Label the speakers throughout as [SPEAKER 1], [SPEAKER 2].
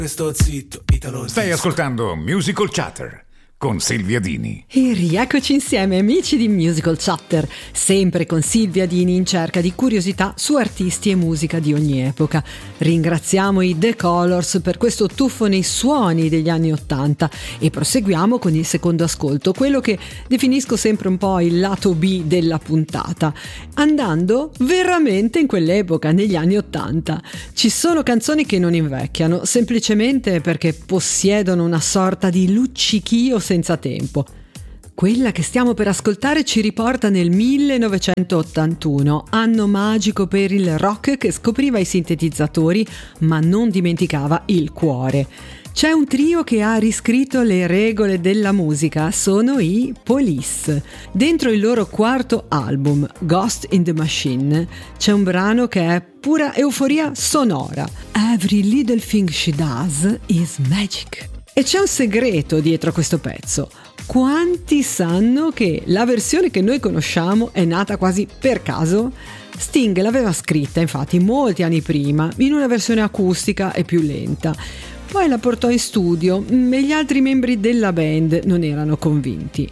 [SPEAKER 1] Sto zitto, Italo.
[SPEAKER 2] Stai ascoltando Musical Chatter con Silvia Dini.
[SPEAKER 3] E rieccoci insieme, amici di Musical Chatter, sempre con Silvia Dini in cerca di curiosità su artisti e musica di ogni epoca. Ringraziamo i The Colors per questo tuffo nei suoni degli anni '80 e proseguiamo con il secondo ascolto, quello che definisco sempre un po' il lato B della puntata, andando veramente in quell'epoca, negli anni '80. Ci sono canzoni che non invecchiano, semplicemente perché possiedono una sorta di luccichio senza tempo. Quella che stiamo per ascoltare ci riporta nel 1981, anno magico per il rock che scopriva i sintetizzatori ma non dimenticava il cuore. C'è un trio che ha riscritto le regole della musica, sono i Police. Dentro il loro quarto album, Ghost in the Machine, c'è un brano che è pura euforia sonora. Every little thing she does is magic. E c'è un segreto dietro a questo pezzo. Quanti sanno che la versione che noi conosciamo è nata quasi per caso? Sting l'aveva scritta infatti molti anni prima in una versione acustica e più lenta. Poi la portò in studio e gli altri membri della band non erano convinti.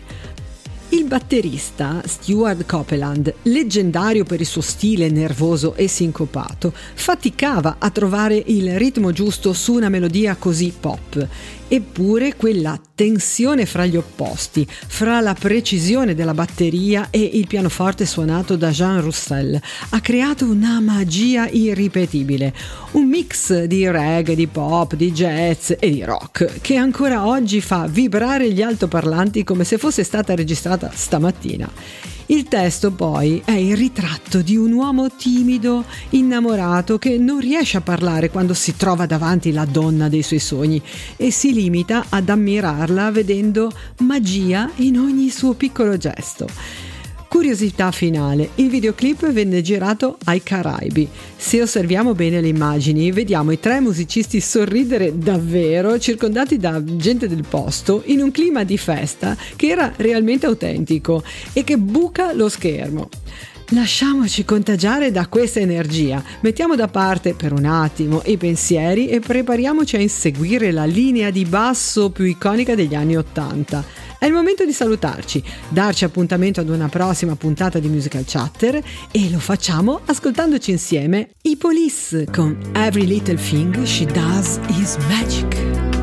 [SPEAKER 3] Il batterista Stuart Copeland, leggendario per il suo stile nervoso e sincopato, faticava a trovare il ritmo giusto su una melodia così pop. Eppure quella tensione fra gli opposti, fra la precisione della batteria e il pianoforte suonato da Jean Roussel, ha creato una magia irripetibile, un mix di reggae, di pop, di jazz e di rock che ancora oggi fa vibrare gli altoparlanti come se fosse stata registrata stamattina. Il testo poi è il ritratto di un uomo timido, innamorato, che non riesce a parlare quando si trova davanti la donna dei suoi sogni e si limita ad ammirarla vedendo magia in ogni suo piccolo gesto. Curiosità finale, il videoclip venne girato ai Caraibi. Se osserviamo bene le immagini, vediamo i tre musicisti sorridere davvero, circondati da gente del posto, in un clima di festa che era realmente autentico e che buca lo schermo. Lasciamoci contagiare da questa energia, mettiamo da parte per un attimo i pensieri e prepariamoci a inseguire la linea di basso più iconica degli anni '80. È il momento di salutarci, darci appuntamento ad una prossima puntata di Musical Chatter e lo facciamo ascoltandoci insieme i Police con Every Little Thing She Does Is Magic.